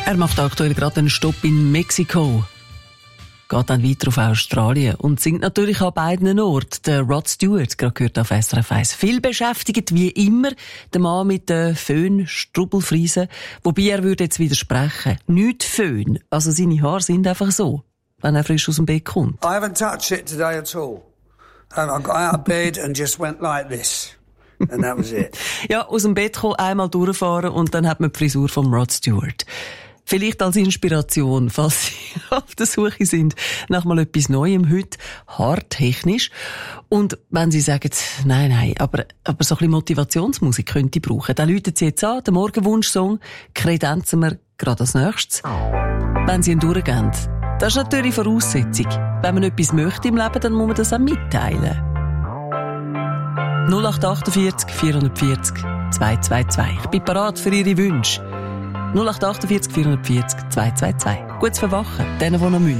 Er macht aktuell gerade einen Stopp in Mexiko. Geht dann weiter auf Australien und singt natürlich an beiden Orten. Der Rod Stewart, gerade gehört auf SRF 1. Viel beschäftigt, wie immer, der Mann mit den Föhn-Strubbelfriesen. Wobei er würde jetzt widersprechen. Nicht Föhn. Also seine Haare sind einfach so, wenn er frisch aus dem Bett kommt. I haven't touched it today at all. I got out of bed and just went like this. And that was it. Ja, aus dem Bett kommen, einmal durchfahren und dann hat man die Frisur von Rod Stewart. Vielleicht als Inspiration, falls Sie auf der Suche sind nach mal etwas Neuem heute, haartechnisch. Und wenn Sie sagen, nein, aber so ein bisschen Motivationsmusik könnte ich brauchen, dann läuten Sie jetzt an, den Morgenwunsch-Song, kredenzen wir gerade als nächstes. Wenn Sie ihn durchgehen, das ist natürlich Voraussetzung. Wenn man etwas möchte im Leben, dann muss man das auch mitteilen. 0848 440 222. Ich bin bereit für Ihre Wünsche. 0848 440 222. Gutes Verwachen, denen, die noch müssen.